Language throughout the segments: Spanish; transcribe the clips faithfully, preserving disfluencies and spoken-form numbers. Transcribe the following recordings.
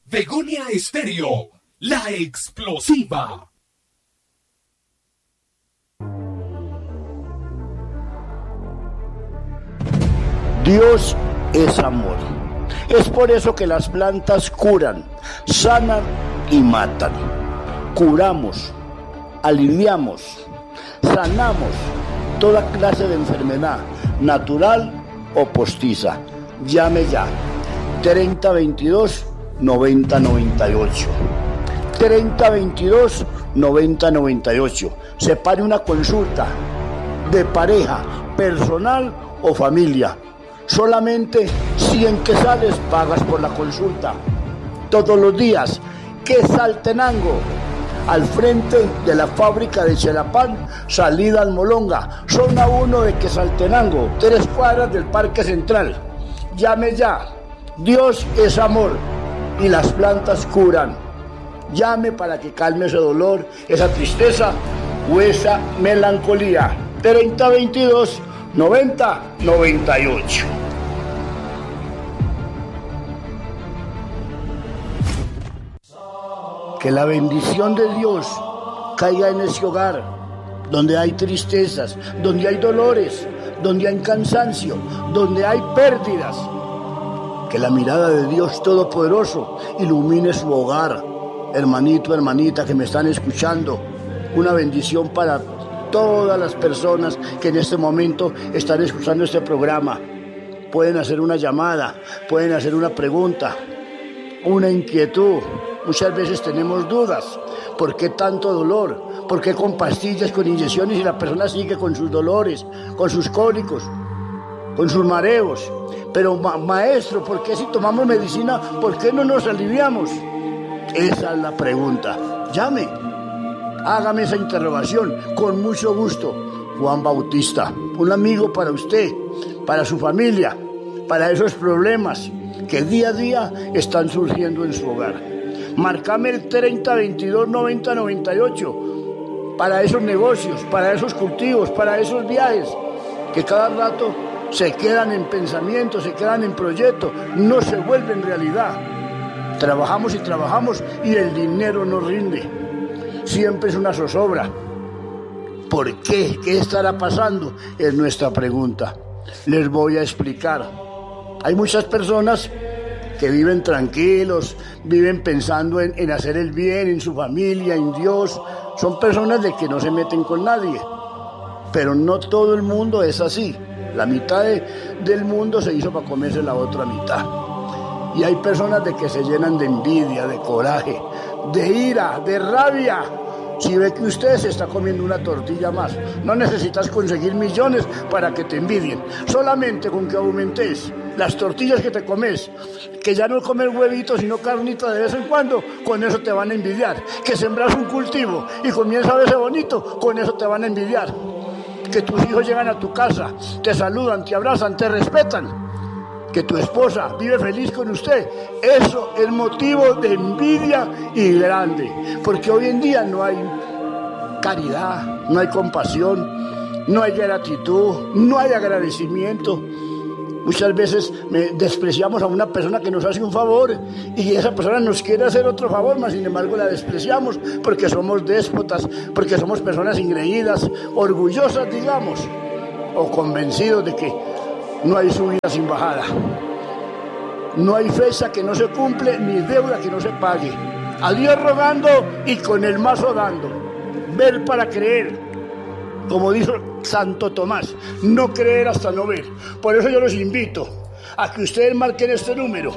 Begonia Estéreo, la explosiva. Dios es amor. Es por eso que las plantas curan, sanan y matan. Curamos, aliviamos, sanamos toda clase de enfermedad, natural o postiza. Llame ya, treinta veintidós noventa noventa y ocho. treinta veintidós noventa noventa y ocho. Separe una consulta de pareja, personal o familia. Solamente cien quetzales pagas por la consulta. Todos los días, Quetzaltenango, al frente de la fábrica de Chelapán, salida Almolonga, zona uno de Quetzaltenango, tres cuadras del Parque Central. Llame ya, Dios es amor y las plantas curan. Llame para que calme ese dolor, esa tristeza o esa melancolía. treinta veintidós noventa noventa y ocho. Que la bendición de Dios caiga en ese hogar donde hay tristezas, donde hay dolores, donde hay cansancio, donde hay pérdidas. Que la mirada de Dios Todopoderoso ilumine su hogar. Hermanito, hermanita que me están escuchando, una bendición para todas las personas que en este momento están escuchando este programa. Pueden hacer una llamada, pueden hacer una pregunta, una inquietud. Muchas veces tenemos dudas. ¿Por qué tanto dolor? ¿Por qué con pastillas, con inyecciones y la persona sigue con sus dolores, con sus cólicos, con sus mareos? Pero ma- maestro, ¿por qué si tomamos medicina, por qué no nos aliviamos? Esa es la pregunta. Llame, hágame esa interrogación con mucho gusto. Juan Bautista, un amigo para usted, para su familia, para esos problemas que día a día están surgiendo en su hogar. Márcame el treinta veintidós noventa noventa y ocho para esos negocios, para esos cultivos, para esos viajes que cada rato se quedan en pensamiento, se quedan en proyecto, no se vuelven realidad. Trabajamos y trabajamos y el dinero no rinde. Siempre es una zozobra. ¿Por qué? ¿Qué estará pasando? Es nuestra pregunta. Les voy a explicar. Hay muchas personas que viven tranquilos, viven pensando en, en hacer el bien, en su familia, en Dios. Son personas de que no se meten con nadie. Pero no todo el mundo es así. La mitad de, del mundo se hizo para comerse la otra mitad. Y hay personas de que se llenan de envidia, de coraje, de ira, de rabia. Si ve que usted se está comiendo una tortilla más, no necesitas conseguir millones para que te envidien. Solamente con que aumentes las tortillas que te comes, que ya no comes huevitos sino carnita de vez en cuando, con eso te van a envidiar. Que sembras un cultivo y comienza a verse bonito, con eso te van a envidiar. Que tus hijos llegan a tu casa, te saludan, te abrazan, te respetan. Que tu esposa vive feliz con usted, eso es motivo de envidia y grande, porque hoy en día no hay caridad, no hay compasión, no hay gratitud, no hay agradecimiento. Muchas veces despreciamos a una persona que nos hace un favor y esa persona nos quiere hacer otro favor, mas sin embargo la despreciamos porque somos déspotas, porque somos personas engreídas, orgullosas, digamos, o convencidos de que no hay subida sin bajada. No hay fecha que no se cumple, ni deuda que no se pague. A Dios rogando y con el mazo dando. Ver para creer. Como dijo Santo Tomás, no creer hasta no ver. Por eso yo los invito a que ustedes marquen este número.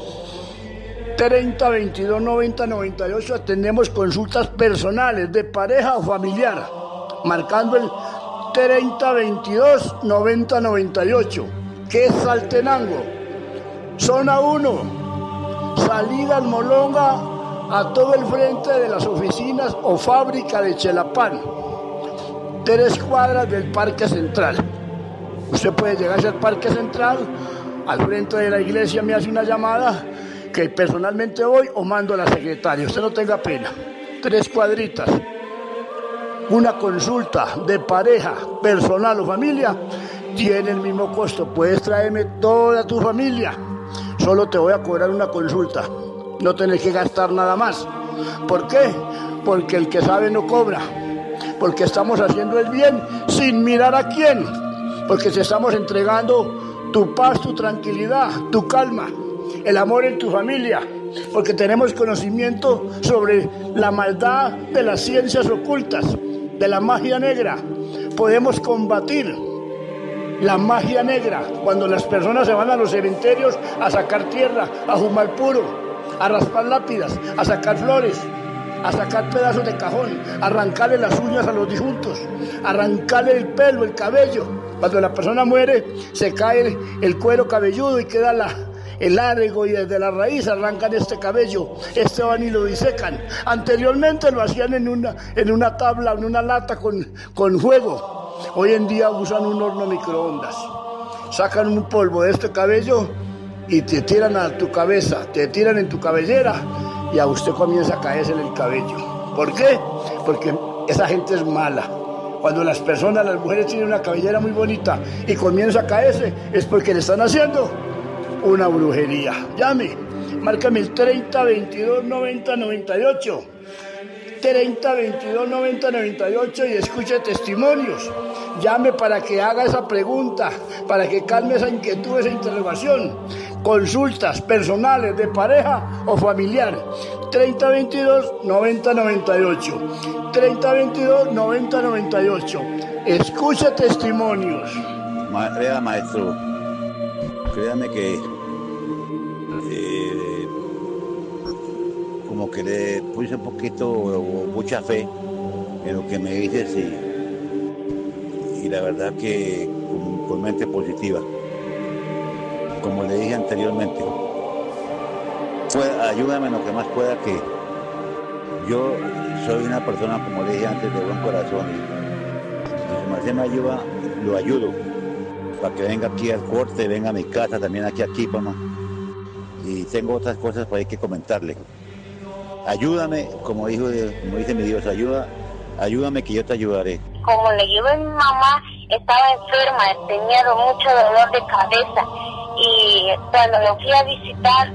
treinta veintidós noventa noventa y ocho. Atendemos consultas personales de pareja o familiar. Marcando el treinta veintidós noventa noventa y ocho. Quetzaltenango, zona uno, salida Almolonga, a todo el frente de las oficinas o fábrica de Chelapán, tres cuadras del Parque Central. Usted puede llegar al Parque Central, al frente de la iglesia me hace una llamada, que personalmente voy o mando a la secretaria. Usted no tenga pena. Tres cuadritas. Una consulta de pareja, personal o familia tiene el mismo costo. Puedes traerme toda tu familia. Solo te voy a cobrar una consulta. no tener que gastar nada más. ¿Por qué? Porque el que sabe no cobra, porque estamos haciendo el bien sin mirar a quién, porque te estamos entregando tu paz, tu tranquilidad, tu calma, el amor en tu familia, porque tenemos conocimiento sobre la maldad de las ciencias ocultas, de la magia negra. Podemos combatir la magia negra cuando las personas se van a los cementerios a sacar tierra, a fumar puro, a raspar lápidas, a sacar flores, a sacar pedazos de cajón, a arrancarle las uñas a los difuntos, a arrancarle el pelo, el cabello. Cuando la persona muere, se cae el, el cuero cabelludo y queda la, el largo, y desde la raíz arrancan este cabello, este van y lo disecan. Anteriormente lo hacían en una, en una tabla, en una lata con, con fuego. Hoy en día usan un horno microondas. Sacan un polvo de este cabello y te tiran a tu cabeza, te tiran en tu cabellera y a usted comienza a caerse el cabello. ¿Por qué? Porque esa gente es mala. Cuando las personas, las mujeres tienen una cabellera muy bonita y comienza a caerse, es porque le están haciendo una brujería. Llame, márcame el treinta, veintidós, noventa, noventa y ocho. treinta, veintidós, noventa, noventa y ocho y escuche testimonios. Llame para que haga esa pregunta, para que calme esa inquietud, esa interrogación. Consultas personales, de pareja o familiar. treinta, veintidós, noventa, noventa y ocho. treinta, veintidós, noventa, noventa y ocho. Escuche testimonios. Ma- vea, maestro, créame que eh, como que le puse un poquito o mucha fe en lo que me dices y, y la verdad que con, con mente positiva, como le dije anteriormente, pueda, ayúdame en lo que más pueda, que yo soy una persona, como le dije antes, de buen corazón y si su merced me ayuda, lo ayudo para que venga aquí al corte, venga a mi casa, también aquí a Quípano, y tengo otras cosas por ahí que comentarle. Ayúdame, como dijo, como dice mi Dios, ayuda, ayúdame que yo te ayudaré. Como le digo a mi mamá, estaba enferma, tenía mucho dolor de cabeza y cuando lo fui a visitar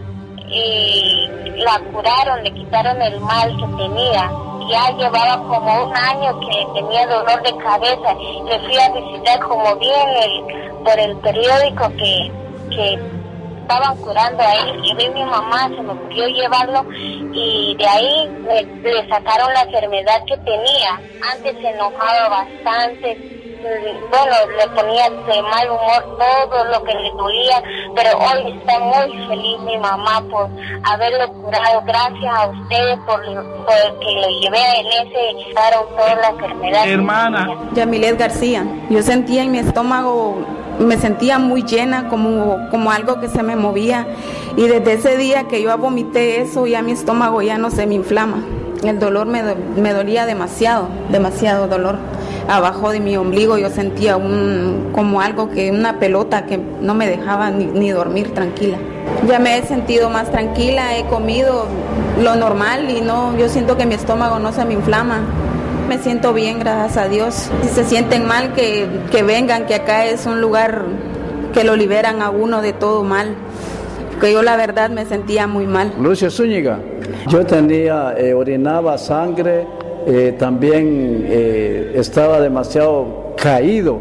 y la curaron, le quitaron el mal que tenía. Ya llevaba como un año que tenía dolor de cabeza. Le fui a visitar como bien el, por el periódico que, que estaban curando ahí y vi a mi mamá, se me ocurrió llevarlo y de ahí le, le sacaron la enfermedad que tenía. Antes se enojaba bastante, bueno, le ponía de mal humor todo lo que le dolía, pero hoy está muy feliz mi mamá por haberlo curado. Gracias a ustedes por, por que lo llevé en ese, quitaron toda la enfermedad. Hermana Yamilet García, yo sentía en mi estómago, me sentía muy llena, como, como algo que se me movía, y desde ese día que yo vomité eso, ya mi estómago ya no se me inflama. El dolor me, me dolía demasiado, demasiado dolor. Abajo de mi ombligo yo sentía un, como algo que, una pelota que no me dejaba ni, ni dormir tranquila. Ya me he sentido más tranquila, he comido lo normal y no, yo siento que mi estómago no se me inflama. Me siento bien, gracias a Dios. Si se sienten mal, que, que vengan, que acá es un lugar que lo liberan a uno de todo mal. Porque yo la verdad me sentía muy mal. Lucia Zúñiga, yo tenía, eh, orinaba sangre, eh, también eh, estaba demasiado caído,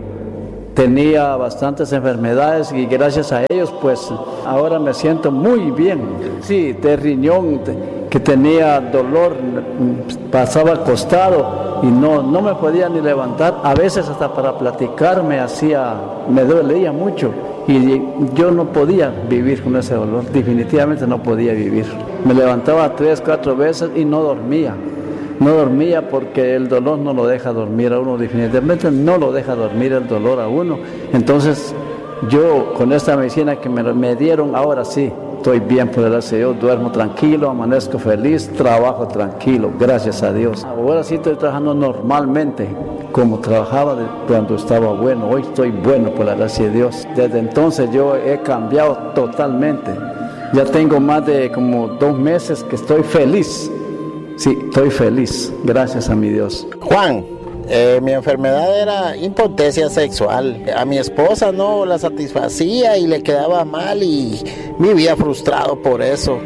tenía bastantes enfermedades y gracias a ellos pues ahora me siento muy bien. Sí, de riñón, que tenía dolor, pasaba acostado y no, no me podía ni levantar, a veces hasta para platicar me hacía, me dolía mucho y yo no podía vivir con ese dolor, definitivamente no podía vivir. Me levantaba tres, cuatro veces y no dormía. No dormía porque el dolor no lo deja dormir a uno, definitivamente no lo deja dormir el dolor a uno. Entonces yo con esta medicina que me, me dieron, ahora sí, estoy bien, por gracias a Dios, duermo tranquilo, amanezco feliz, trabajo tranquilo, gracias a Dios. Ahora sí estoy trabajando normalmente, como trabajaba de, cuando estaba bueno, hoy estoy bueno, por la gracia de Dios. Desde entonces yo he cambiado totalmente, ya tengo más de como dos meses que estoy feliz. Sí, estoy feliz, gracias a mi Dios. Juan, eh, mi enfermedad era impotencia sexual. A mi esposa no la satisfacía y le quedaba mal y vivía frustrado por eso.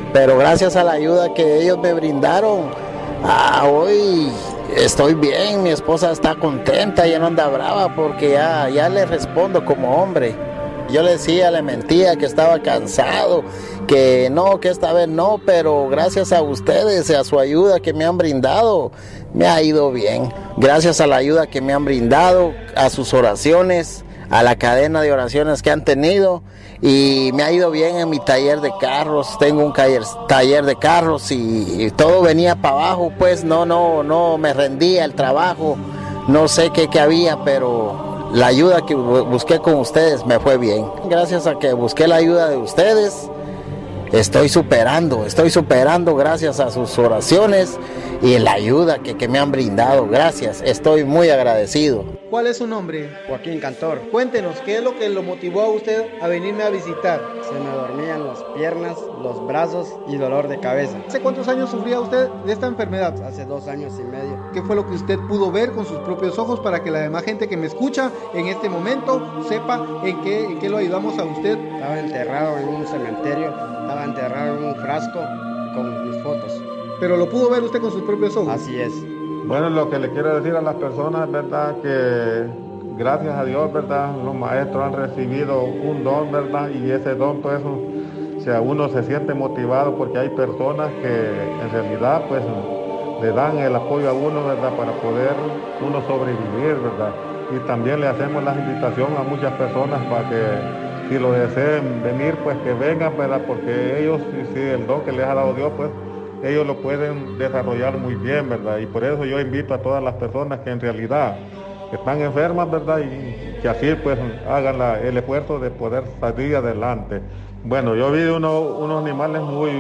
pero gracias a la ayuda que ellos me brindaron, ah, hoy estoy bien, mi esposa está contenta, ya no anda brava porque ya, ya le respondo como hombre. Yo le decía, le mentía que estaba cansado, que no, que esta vez no, pero gracias a ustedes y a su ayuda que me han brindado, me ha ido bien. Gracias a la ayuda que me han brindado, a sus oraciones, a la cadena de oraciones que han tenido, y me ha ido bien en mi taller de carros. Tengo un taller, taller de carros y, y todo venía para abajo, pues no, no, no me rendía el trabajo, no sé qué, qué había, pero la ayuda que busqué con ustedes me fue bien. Gracias a que busqué la ayuda de ustedes, estoy superando, estoy superando gracias a sus oraciones y la ayuda que, que me han brindado. Gracias, estoy muy agradecido. ¿Cuál es su nombre? Joaquín Cantor. Cuéntenos, ¿qué es lo que lo motivó a usted a venirme a visitar? Se me dormían las piernas, los brazos y dolor de cabeza. ¿Hace cuántos años sufría usted de esta enfermedad? Hace dos años y medio. ¿Qué fue lo que usted pudo ver con sus propios ojos para que la demás gente que me escucha en este momento sepa en qué, en qué lo ayudamos a usted? Estaba enterrado en un cementerio, estaba enterrado en un frasco con mis fotos. ¿Pero lo pudo ver usted con sus propios ojos? Así es. Bueno, lo que le quiero decir a las personas, verdad, que gracias a Dios, verdad, los maestros han recibido un don, verdad, y ese don, pues, o sea, uno se siente motivado porque hay personas que en realidad, pues, le dan el apoyo a uno, verdad, para poder uno sobrevivir, verdad. Y también le hacemos la invitación a muchas personas para que, si lo deseen venir, pues que vengan, verdad, porque ellos, si el don que les ha dado Dios, pues, ellos lo pueden desarrollar muy bien, ¿verdad? Y por eso yo invito a todas las personas que en realidad están enfermas, ¿verdad? Y que así pues hagan la, el esfuerzo de poder salir adelante. Bueno, yo vi uno, unos animales muy,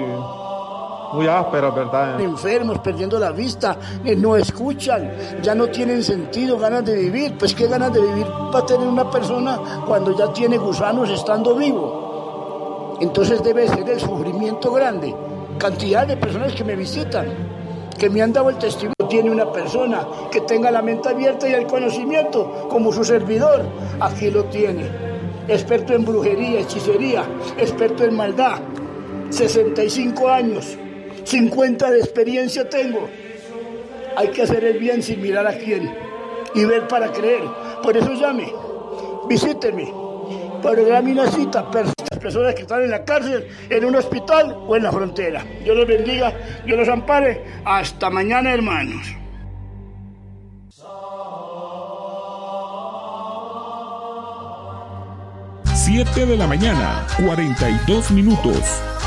muy ásperos, ¿verdad? Enfermos, perdiendo la vista, eh, no escuchan, ya no tienen sentido, ganas de vivir. Pues qué ganas de vivir va a tener una persona cuando ya tiene gusanos estando vivo. Entonces debe ser el sufrimiento grande. Cantidad de personas que me visitan, que me han dado el testimonio. Tiene una persona que tenga la mente abierta y el conocimiento, como su servidor, aquí lo tiene. Experto en brujería, hechicería, experto en maldad, sesenta y cinco años, cincuenta de experiencia tengo. Hay que hacer el bien sin mirar a quién y ver para creer. Por eso llame, visíteme, programe una cita para personas que están en la cárcel, en un hospital o en la frontera. Dios los bendiga, Dios los ampare. Hasta mañana, hermanos. siete de la mañana, cuarenta y dos minutos.